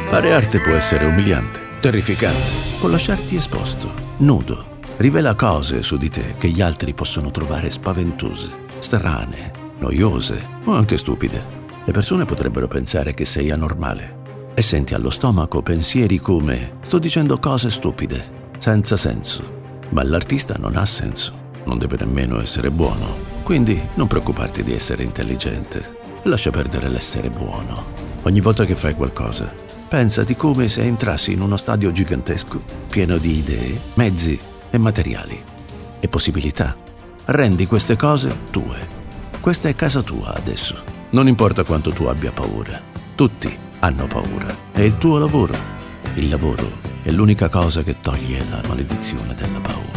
Fare arte può essere umiliante, terrificante, può lasciarti esposto, nudo. Rivela cose su di te che gli altri possono trovare spaventose, strane, noiose o anche stupide. Le persone potrebbero pensare che sei anormale e senti allo stomaco pensieri come «sto dicendo cose stupide, senza senso». Ma l'artista non ha senso, non deve nemmeno essere buono, quindi non preoccuparti di essere intelligente. Lascia perdere l'essere buono. Ogni volta che fai qualcosa, pensati come se entrassi in uno stadio gigantesco, pieno di idee, mezzi e materiali e possibilità. Rendi queste cose tue. Questa è casa tua adesso. Non importa quanto tu abbia paura. Tutti hanno paura. È il tuo lavoro. Il lavoro è l'unica cosa che toglie la maledizione della paura.